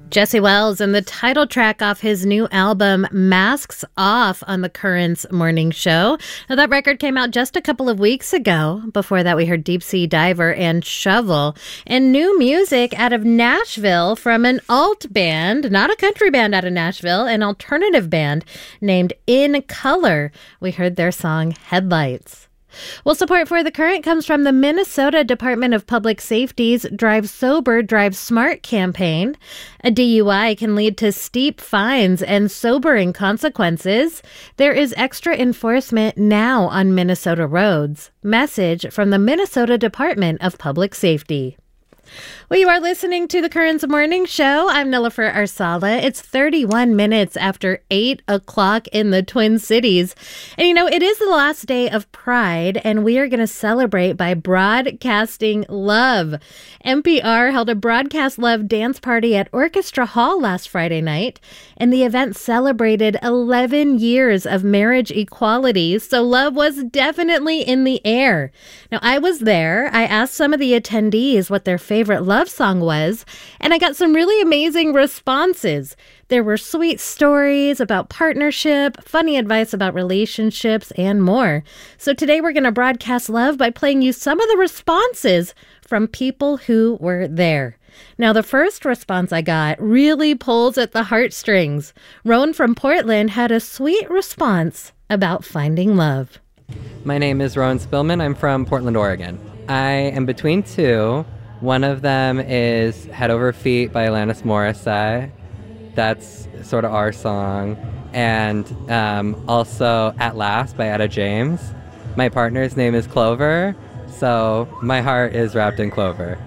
Jesse Wells and the title track off his new album, Masks Off, on the Currents Morning Show. Now, that record came out just a couple of weeks ago. Before that, we heard Deep Sea Diver and Shovel. And new music out of Nashville from an alt band, not a country band out of Nashville, an alternative band named In Color. We heard their song, Headlights. Well, support for The Current comes from the Minnesota Department of Public Safety's Drive Sober, Drive Smart campaign. A DUI can lead to steep fines and sobering consequences. There is extra enforcement now on Minnesota roads. Message from the Minnesota Department of Public Safety. Well, you are listening to the Currents Morning Show. I'm Nilofer Arsala. It's 31 minutes after 8 o'clock in the Twin Cities. And you know, it is the last day of Pride, and we are going to celebrate by broadcasting love. NPR held a Broadcast Love dance party at Orchestra Hall last Friday night, and the event celebrated 11 years of marriage equality, so love was definitely in the air. Now, I was there. I asked some of the attendees what their favorite love song was, and I got some really amazing responses. There were sweet stories about partnership, funny advice about relationships, and more. So today we're going to broadcast love by playing you some of the responses from people who were there. Now, the first response I got really pulls at the heartstrings. Roan from Portland had a sweet response about finding love. My name is Rowan Spillman. I'm from Portland, Oregon. I am between two. One of them is Head Over Feet by Alanis Morissette. That's sort of our song. And also At Last by Etta James. My partner's name is Clover, so my heart is wrapped in clover.